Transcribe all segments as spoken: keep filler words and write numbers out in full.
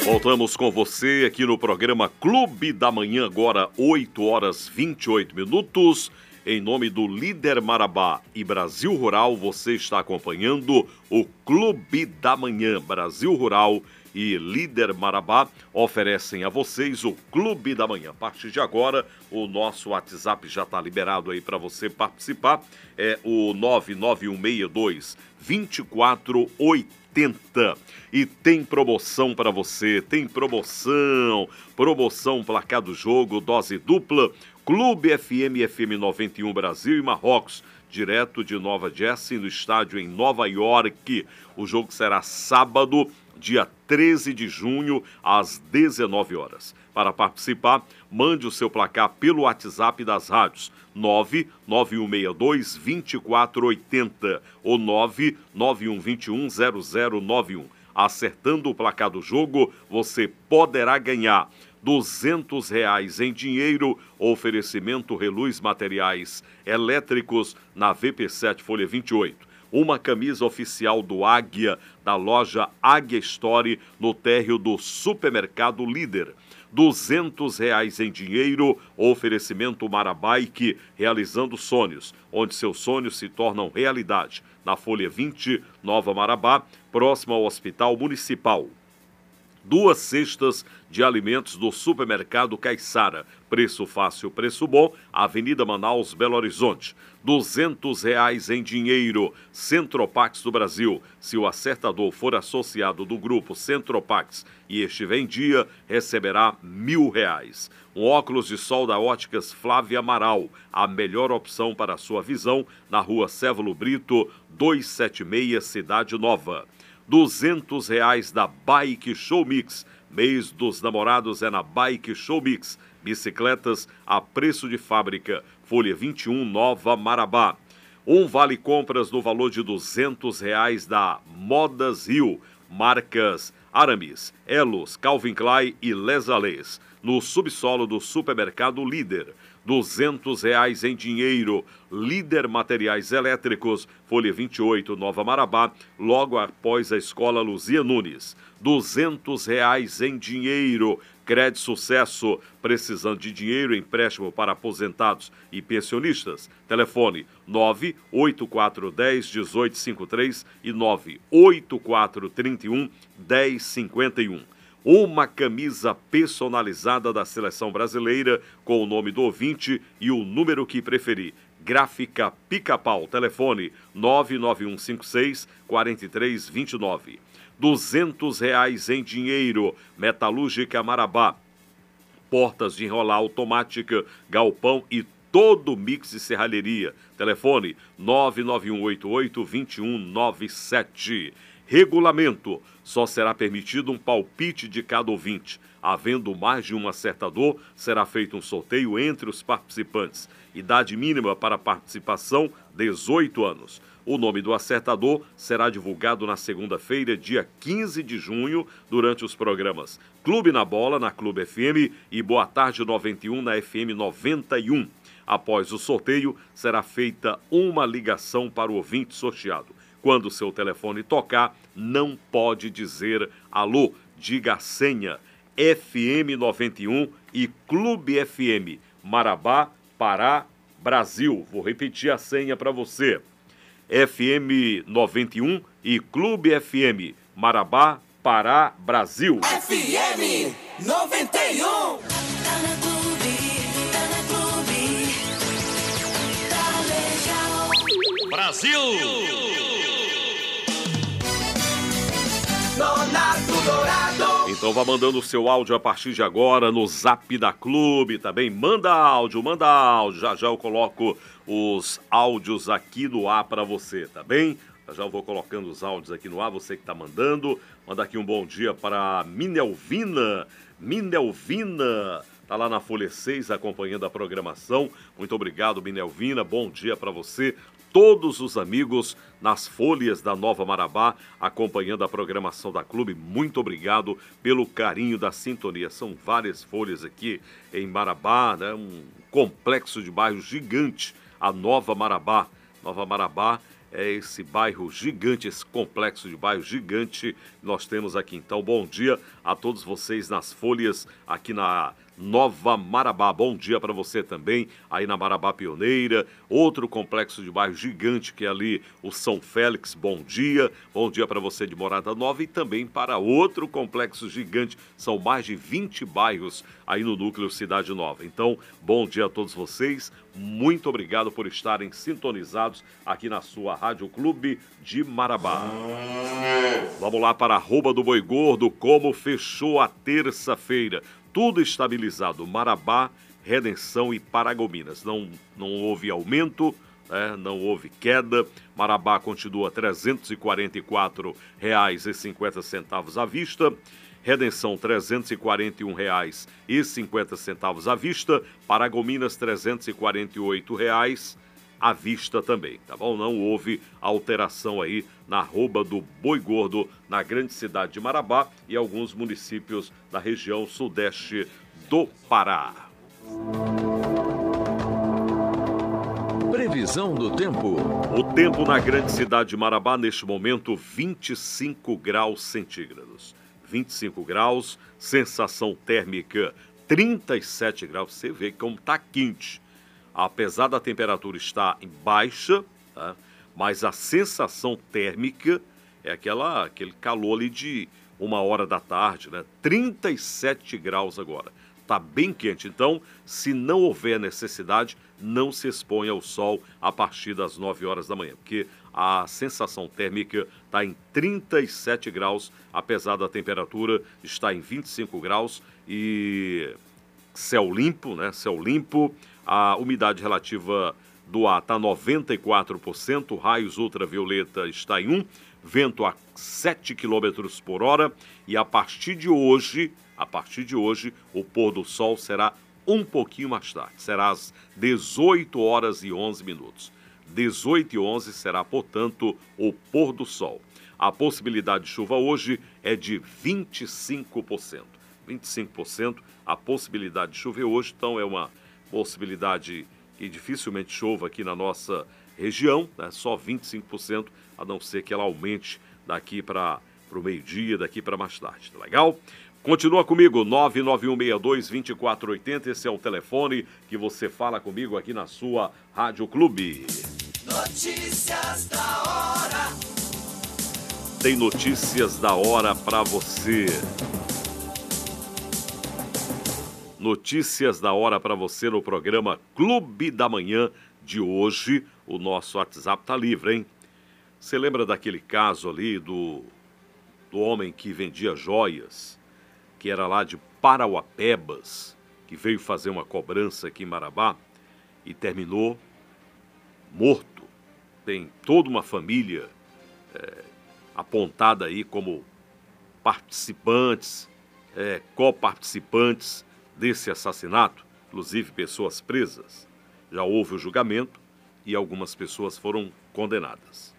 Voltamos com você aqui no programa Clube da Manhã, agora oito horas e vinte e oito minutos. Em nome do Líder Marabá e Brasil Rural, você está acompanhando o Clube da Manhã. Brasil Rural e Líder Marabá oferecem a vocês o Clube da Manhã. A partir de agora, o nosso WhatsApp já está liberado aí para você participar. É o nove nove um seis dois, dois quatro oito zero. E tem promoção para você, tem promoção, promoção placar do jogo, dose dupla, Clube F M, F M noventa e um Brasil e Marrocos, direto de Nova Jersey, no estádio em Nova York. O jogo será sábado, dia treze de junho, às dezenove horas. Para participar, mande o seu placar pelo WhatsApp das rádios nove nove um seis dois, dois quatro oito zero ou nove nove um dois um zero zero nove um. Acertando o placar do jogo, você poderá ganhar duzentos reais em dinheiro, oferecimento Reluz Materiais Elétricos na V P sete Folha vinte e oito. Uma camisa oficial do Águia, da loja Águia Store, no térreo do Supermercado Líder. duzentos reais em dinheiro, oferecimento Marabike, realizando sonhos, onde seus sonhos se tornam realidade. Na Folha vinte, Nova Marabá, próximo ao Hospital Municipal. Duas cestas de alimentos do Supermercado Caiçara. Preço fácil, preço bom. Avenida Manaus, Belo Horizonte. duzentos reais em dinheiro. Centropax do Brasil. Se o acertador for associado do grupo Centropax e estiver em dia, receberá mil reais. Um óculos de sol da Óticas Flávia Amaral. A melhor opção para a sua visão, na rua Cévalo Brito, duzentos e setenta e seis, Cidade Nova. duzentos reais da Bike Show Mix. Mês dos Namorados é na Bike Show Mix. Bicicletas a preço de fábrica. Folha vinte e um, Nova Marabá. Um vale compras no valor de duzentos reais da Modas Rio. Marcas Aramis, Elos, Calvin Klein e Les Alés. No subsolo do Supermercado Líder. duzentos reais em dinheiro. Líder Materiais Elétricos, Folha vinte e oito, Nova Marabá, logo após a Escola Luzia Nunes. duzentos reais em dinheiro. Crédito Sucesso, precisando de dinheiro, empréstimo para aposentados e pensionistas. Telefone nove oito quatro um zero, um oito cinco três e nove oito quatro três um, um zero cinco um. Uma camisa personalizada da Seleção Brasileira com o nome do ouvinte e o número que preferir. Gráfica Pica-Pau. Telefone nove nove um cinco seis, quatro três dois nove. duzentos reais em dinheiro. Metalúrgica Marabá. Portas de enrolar automática, galpão e todo mix de serralheria. Telefone nove nove um oito oito, dois um nove sete. Regulamento. Só será permitido um palpite de cada ouvinte. Havendo mais de um acertador, será feito um sorteio entre os participantes. Idade mínima para participação, dezoito anos. O nome do acertador será divulgado na segunda-feira, dia quinze de junho, durante os programas Clube na Bola, na Clube F M, e Boa Tarde noventa e um, na F M noventa e um. Após o sorteio, será feita uma ligação para o ouvinte sorteado. Quando seu telefone tocar, não pode dizer alô, diga a senha F M noventa e um e Clube F M, Marabá, Pará, Brasil. Vou repetir a senha para você. F M noventa e um e Clube F M, Marabá, Pará, Brasil. F M noventa e um. Tá na Clube, tá na Clube, tá legal. Brasil! Donato Dourado. Então vá mandando o seu áudio a partir de agora no Zap da Clube, tá bem? Manda áudio, manda áudio. Já já eu coloco os áudios aqui no ar para você, tá bem? Já já eu vou colocando os áudios aqui no ar, você que tá mandando. Manda aqui um bom dia para Minelvina. Minelvina tá lá na Folha seis acompanhando a programação. Muito obrigado, Minelvina. Bom dia para você. Todos os amigos nas folhas da Nova Marabá, acompanhando a programação da Clube, muito obrigado pelo carinho da sintonia. São várias folhas aqui em Marabá, né? Um complexo de bairros gigante, a Nova Marabá. Nova Marabá é esse bairro gigante, esse complexo de bairro gigante que nós temos aqui. Então, bom dia a todos vocês nas Folhas, aqui na Nova Marabá. Bom dia para você também, aí na Marabá Pioneira. Outro complexo de bairro gigante que é ali o São Félix. Bom dia. Bom dia para você de Morada Nova e também para outro complexo gigante. São mais de vinte bairros aí no núcleo Cidade Nova. Então, bom dia a todos vocês. Muito obrigado por estarem sintonizados aqui na sua Rádio Clube de Marabá. Vamos lá para a arroba do Boi Gordo, como fechou a terça-feira. Tudo estabilizado, Marabá, Redenção e Paragominas. Não, não houve aumento, é, não houve queda. Marabá continua trezentos e quarenta e quatro reais e cinquenta centavos à vista. Redenção, trezentos e quarenta e um reais e cinquenta centavos à vista. Paragominas, trezentos e quarenta e oito reais à vista também, tá bom? Não houve alteração aí na arroba do Boi Gordo, na grande cidade de Marabá e alguns municípios da região sudeste do Pará. Previsão do tempo. O tempo na grande cidade de Marabá, neste momento, vinte e cinco graus centígrados. vinte e cinco graus, sensação térmica trinta e sete graus. Você vê como está quente. Apesar da temperatura estar em baixa, tá? Mas a sensação térmica é aquela, aquele calor ali de uma hora da tarde, né? trinta e sete graus agora. Está bem quente. Então, se não houver necessidade, não se exponha ao sol a partir das nove horas da manhã, porque a sensação térmica está em trinta e sete graus, apesar da temperatura estar em vinte e cinco graus e céu limpo, né? Céu limpo. A umidade relativa do ar está noventa e quatro por cento, raios ultravioleta está em um, vento a sete quilômetros por hora e a partir de hoje, a partir de hoje, o pôr do sol será um pouquinho mais tarde, será às dezoito horas e onze minutos. dezoito e onze será, portanto, o pôr do sol. A possibilidade de chuva hoje é de vinte e cinco por cento. vinte e cinco por cento a possibilidade de chover hoje, então é uma possibilidade que dificilmente chova aqui na nossa região, né? Só vinte e cinco por cento, a não ser que ela aumente daqui para o meio-dia, daqui para mais tarde, tá legal? Continua comigo, nove nove um seis dois, dois quatro oito zero, esse é o telefone que você fala comigo aqui na sua Rádio Clube. Notícias da hora. Tem notícias da hora para você. Notícias da hora para você no programa Clube da Manhã de hoje. O nosso WhatsApp tá livre, hein? Você lembra daquele caso ali do, do homem que vendia joias, que era lá de Parauapebas, que veio fazer uma cobrança aqui em Marabá e terminou morto? Tem toda uma família é, apontada aí como participantes, é, coparticipantes desse assassinato, inclusive pessoas presas. Já houve o julgamento e algumas pessoas foram condenadas.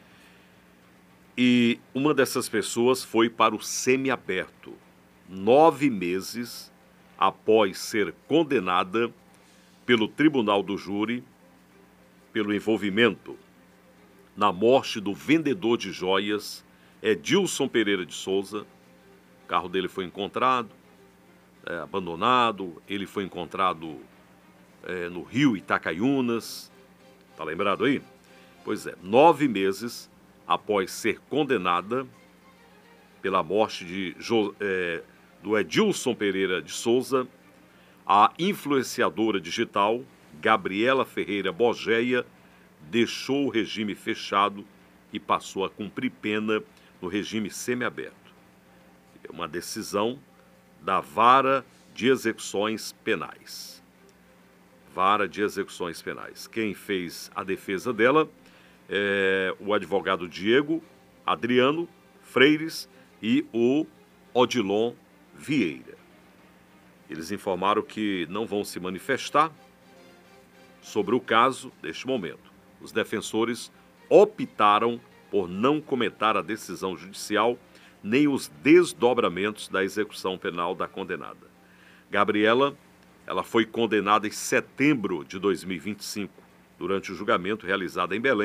E uma dessas pessoas foi para o semiaberto, nove meses após ser condenada pelo Tribunal do Júri pelo envolvimento na morte do vendedor de joias Edilson Pereira de Souza. O carro dele foi encontrado, É, abandonado, ele foi encontrado é, no rio Itacaiunas, tá lembrado aí? Pois é, nove meses após ser condenada pela morte de, é, do Edilson Pereira de Souza, a influenciadora digital Gabriela Ferreira Bogeia deixou o regime fechado e passou a cumprir pena no regime semiaberto. É uma decisão da Vara de Execuções Penais. Vara de Execuções Penais. Quem fez a defesa dela é o advogado Diego Adriano Freires e o Odilon Vieira. Eles informaram que não vão se manifestar sobre o caso neste momento. Os defensores optaram por não comentar a decisão judicial nem os desdobramentos da execução penal da condenada. Gabriela, ela foi condenada em setembro de dois mil e vinte e cinco, durante o julgamento realizado em Belém,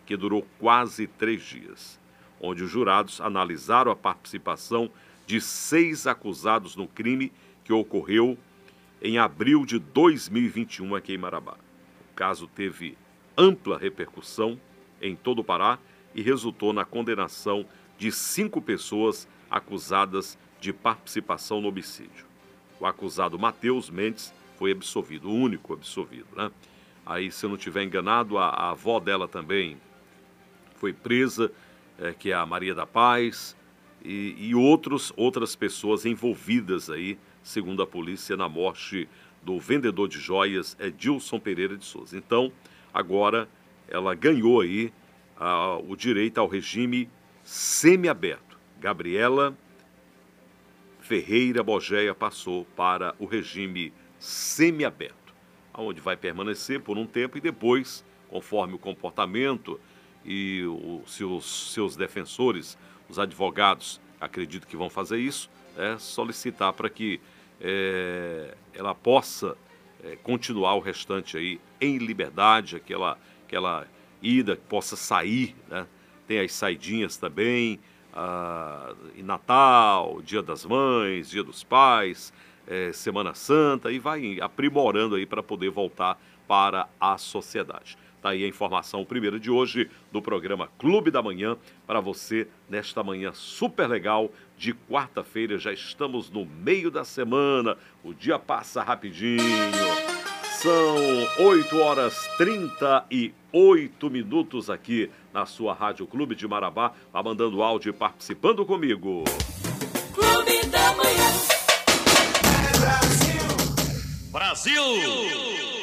que durou quase três dias, onde os jurados analisaram a participação de seis acusados no crime que ocorreu em abril de dois mil e vinte e um aqui em Marabá. O caso teve ampla repercussão em todo o Pará e resultou na condenação de cinco pessoas acusadas de participação no homicídio. O acusado Matheus Mendes foi absolvido, o único absolvido, né? Aí, se eu não estiver enganado, a, a avó dela também foi presa, é, que é a Maria da Paz, e, e outros, outras pessoas envolvidas aí, segundo a polícia, na morte do vendedor de joias Edilson Pereira de Souza. Então, agora ela ganhou aí a, o direito ao regime semiaberto. Gabriela Ferreira Bogeia passou para o regime semiaberto, onde vai permanecer por um tempo e depois, conforme o comportamento e os seus, seus defensores, os advogados, acredito que vão fazer isso, é solicitar para que é, ela possa é, continuar o restante aí em liberdade, aquela, aquela ida, que possa sair, né? Tem as saidinhas também, ah, em Natal, Dia das Mães, Dia dos Pais, é, Semana Santa, e vai aprimorando aí para poder voltar para a sociedade. Está aí a informação primeira de hoje do programa Clube da Manhã para você nesta manhã super legal de quarta-feira. Já estamos no meio da semana, o dia passa rapidinho. São oito horas e trinta e oito minutos aqui na sua Rádio Clube de Marabá. Vá mandando áudio e participando comigo. Clube da Manhã. Brasil!